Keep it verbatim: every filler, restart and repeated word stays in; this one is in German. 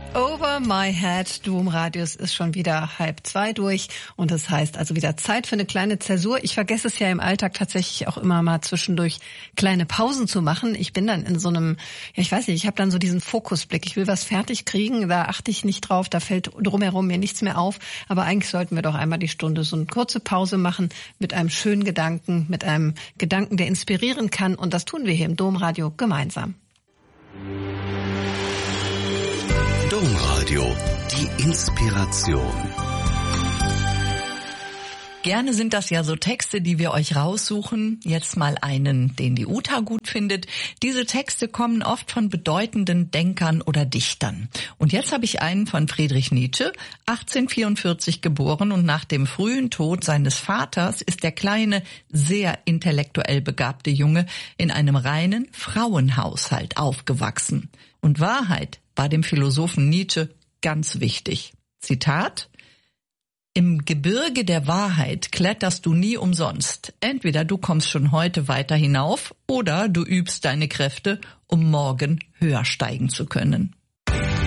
Over my head, Domradius ist schon wieder halb zwei durch und das heißt also wieder Zeit für eine kleine Zäsur. Ich vergesse es ja im Alltag tatsächlich auch immer mal zwischendurch kleine Pausen zu machen. Ich bin dann in so einem, ja ich weiß nicht, ich habe dann so diesen Fokusblick. Ich will was fertig kriegen, da achte ich nicht drauf, da fällt drumherum mir nichts mehr auf. Aber eigentlich sollten wir doch einmal die Stunde so eine kurze Pause machen mit einem schönen Gedanken, mit einem Gedanken, der inspirieren kann und das tun wir hier im Domradio gemeinsam. Domradio, die Inspiration. Gerne sind das ja so Texte, die wir euch raussuchen. Jetzt mal einen, den die Uta gut findet. Diese Texte kommen oft von bedeutenden Denkern oder Dichtern. Und jetzt habe ich einen von Friedrich Nietzsche, achtzehnhundertvierundvierzig geboren und nach dem frühen Tod seines Vaters ist der kleine, sehr intellektuell begabte Junge in einem reinen Frauenhaushalt aufgewachsen. Und Wahrheit war dem Philosophen Nietzsche ganz wichtig. Zitat: Im Gebirge der Wahrheit kletterst du nie umsonst. Entweder du kommst schon heute weiter hinauf oder du übst deine Kräfte, um morgen höher steigen zu können.